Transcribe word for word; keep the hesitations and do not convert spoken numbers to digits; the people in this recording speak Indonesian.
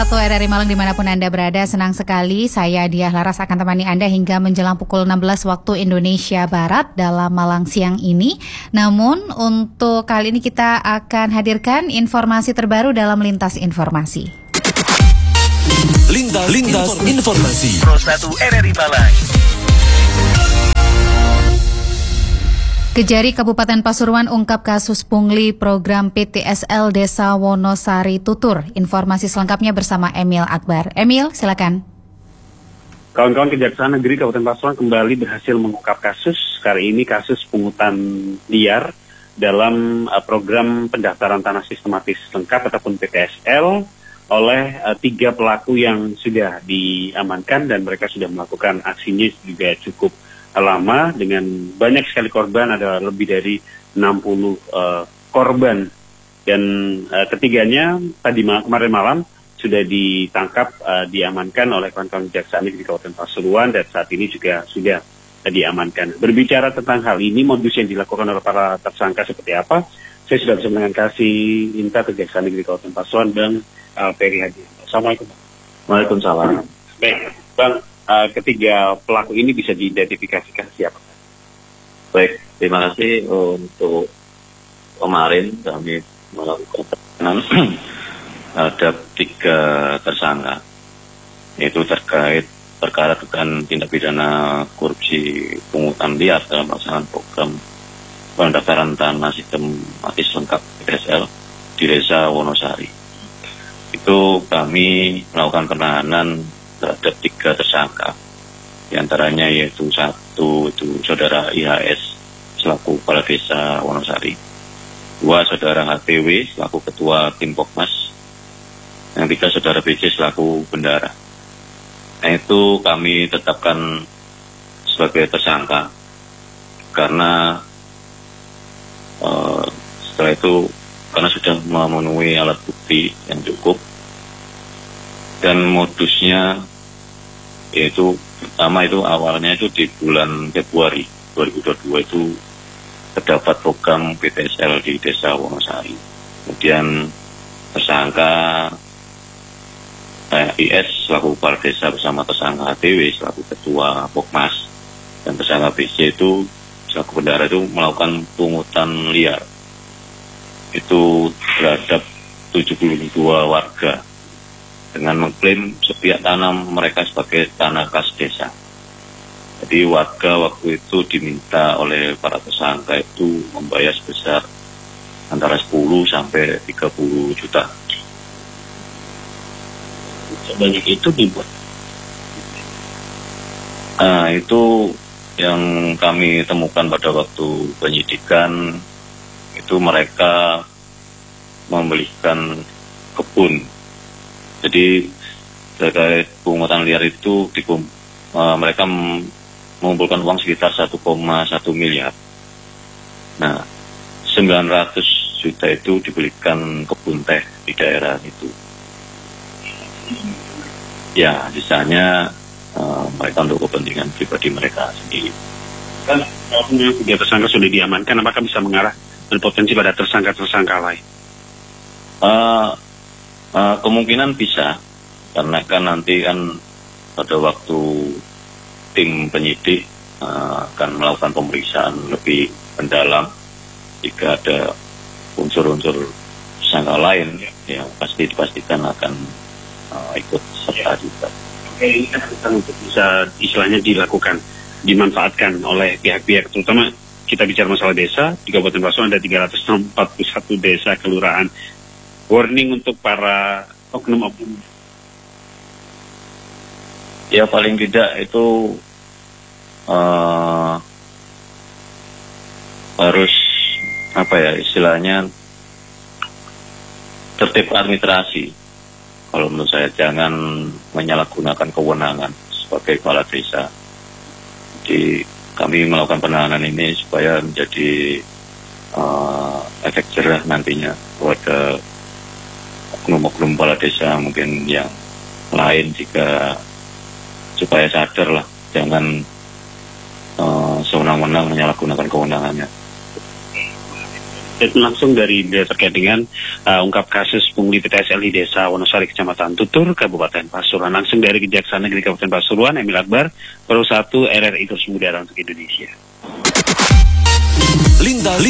Satu R R I Malang dimanapun Anda berada, senang sekali saya Diah Laras akan temani Anda hingga menjelang pukul enam belas waktu Indonesia Barat dalam Malang siang ini. Namun untuk kali ini kita akan hadirkan informasi terbaru dalam Lintas Informasi. Lintas, Lintas Informasi Pro satu R R I Malang. Kejari Kabupaten Pasuruan ungkap kasus pungli program P T S L Desa Wonosari tutur. Informasi selengkapnya bersama Emil Akbar. Emil, silakan. Kawan-kawan Kejaksaan Negeri Kabupaten Pasuruan kembali berhasil mengungkap kasus. Kali ini kasus pungutan liar dalam uh, program pendaftaran tanah sistematis lengkap ataupun P T S L oleh uh, tiga pelaku yang sudah diamankan dan mereka sudah melakukan aksinya juga cukup lama dengan banyak sekali korban, ada lebih dari enam puluh uh, korban dan uh, ketiganya tadi mal- kemarin malam sudah ditangkap, uh, diamankan oleh kawan-kawan Kejaksaan Negeri Kabupaten Pasuruan dan saat ini juga sudah uh, diamankan. Berbicara tentang hal ini, modus yang dilakukan oleh para tersangka seperti apa, saya sudah bersama dengan Kasih Inta Kejaksaan Negeri Kabupaten Pasuruan dan uh, Peri Hadi. Assalamualaikum. Waalaikumsalam. Baik, Bang. Uh, ketiga pelaku ini bisa diidentifikasikan siapa? Baik, terima kasih untuk kemarin kami melakukan penanganan terhadap tiga tersangka, yaitu terkait perkara dugaan tindak pidana korupsi pungutan liar dalam pelaksanaan program pendaftaran tanah sistematis lengkap P T S L di Desa Wonosari. Itu kami melakukan penahanan terhadap tiga tersangka, di antaranya yaitu satu itu saudara I H S selaku kepala desa Wonosari, dua saudara H T W selaku ketua tim Pokmas, yang tiga saudara B J selaku bendara. Nah itu kami tetapkan sebagai tersangka karena uh, setelah itu karena sudah memenuhi alat bukti yang cukup dan modusnya yaitu pertama itu awalnya itu di bulan Februari dua ribu dua puluh dua itu terdapat program P T S L di Desa Wonosari. Kemudian tersangka eh, I S selaku kepala desa bersama tersangka H T W selaku ketua Pokmas dan tersangka B J itu selaku bendara itu melakukan pungutan liar itu terhadap tujuh puluh dua warga dengan mengklaim setiap tanah mereka sebagai tanah kas desa. Jadi warga waktu itu diminta oleh para tersangka itu membayar sebesar antara sepuluh sampai tiga puluh juta. Sebanyak itu dibuat. Nah, itu yang kami temukan pada waktu penyidikan, itu mereka membelikan kebun. Jadi terkait pungutan liar itu dikum, uh, mereka m- mengumpulkan uang sekitar satu koma satu miliar. Nah, sembilan ratus juta itu dibelikan kebun teh di daerah itu. Ya, sisanya uh, mereka untuk kepentingan pribadi mereka sendiri. Kan kalau tiga tersangka sudah diamankan, apakah bisa mengarah berpotensi pada tersangka-tersangka lain? Uh, Uh, kemungkinan bisa, karena kan nanti kan pada waktu tim penyidik uh, akan melakukan pemeriksaan lebih mendalam. Jika ada unsur-unsur tersangka lain yang pasti dipastikan akan uh, ikut serta juga. Oke, ini kan untuk bisa istilahnya dilakukan, dimanfaatkan oleh pihak-pihak, terutama kita bicara masalah desa, di Kabupaten Pasuruan ada tiga ratus empat puluh satu desa kelurahan. Warning untuk para oknum-oknum. Ya paling tidak itu uh, harus apa ya istilahnya tertib administrasi. Kalau menurut saya jangan menyalahgunakan kewenangan sebagai kepala desa. Jadi kami melakukan penahanan ini supaya menjadi uh, efek jerah nantinya kepada oknum-oknum kepala desa mungkin yang lain jika supaya sadar lah, jangan uh, sewenang-wenang menyalahgunakan kewenangannya. Dan langsung dari terkait dengan uh, ungkap kasus pungli P T S L di Desa Wonosari, Kecamatan Tutur, Kabupaten Pasuruan. Langsung dari Kejaksaan Negeri Kabupaten Pasuruan, Emil Akbar, Pro satu R R I Terus Mudara untuk Indonesia. Lintas